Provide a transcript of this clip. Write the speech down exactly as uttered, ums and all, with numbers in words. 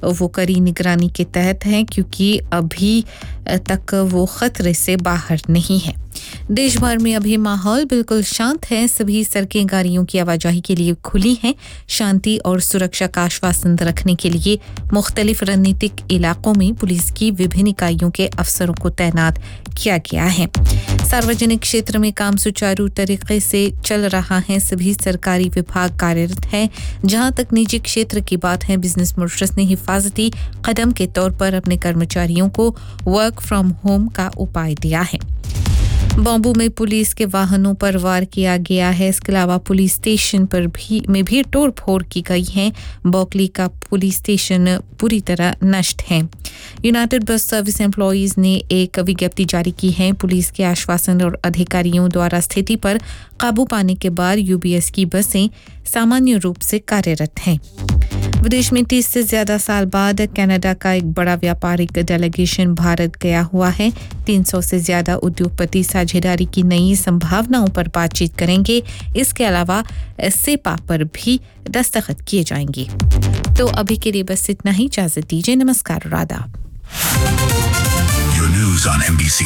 वो कड़ी निगरानी के तहत हैं क्योंकि अभी तक वो खतरे से बाहर नहीं है। देश भर में अभी माहौल बिल्कुल शांत है। सभी सड़कें गाड़ियों की आवाजाही के लिए खुली हैं। शांति और सुरक्षा का आश्वासन रखने के लिए मुख्तलिफ रणनीतिक इलाकों में पुलिस की विभिन्न इकाइयों के अफसरों को तैनात किया गया है। सार्वजनिक क्षेत्र में काम सुचारू तरीके से चल रहा है। सभी सरकारी विभाग कार्यरत हैं। जहां तक निजी क्षेत्र की बात है, बिजनेस मोर्चर्स ने हिफाजती कदम के तौर पर अपने कर्मचारियों को वर्क फ्रॉम होम का उपाय दिया है। बॉम्बू में पुलिस के वाहनों पर वार किया गया है। इसके अलावा पुलिस स्टेशन पर भी में भी तोड़ फोड़ की गई है। बॉकली का पुलिस स्टेशन पूरी तरह नष्ट है। यूनाइटेड बस सर्विस एम्प्लॉइज ने एक विज्ञप्ति जारी की है। पुलिस के आश्वासन और अधिकारियों द्वारा स्थिति पर काबू पाने के बाद यूबीएस की बसें सामान्य रूप से कार्यरत हैं। विदेश में तीस से ज्यादा साल बाद कनाडा का एक बड़ा व्यापारिक डेलीगेशन भारत गया हुआ है। तीन सौ से ज्यादा उद्योगपति साझेदारी की नई संभावनाओं पर बातचीत करेंगे। इसके अलावा सेपा पर भी दस्तखत किए जाएंगे। तो अभी के लिए बस इतना ही। इजाजत दीजिए। नमस्कार और आदाब। Your news on M B C